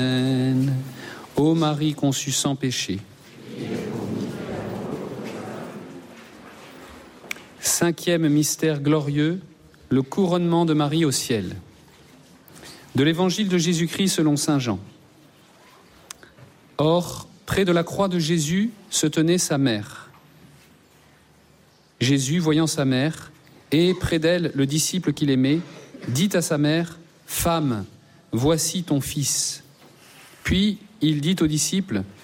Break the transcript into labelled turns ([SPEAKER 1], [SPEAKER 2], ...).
[SPEAKER 1] Ô Marie conçue sans péché. Cinquième mystère glorieux, le couronnement de Marie au ciel. De l'évangile de Jésus-Christ selon saint Jean. Or, près de la croix de Jésus se tenait sa mère. Jésus, voyant sa mère, et près d'elle le disciple qu'il aimait, dit à sa mère, « Femme, voici ton fils ». Puis il dit au disciple,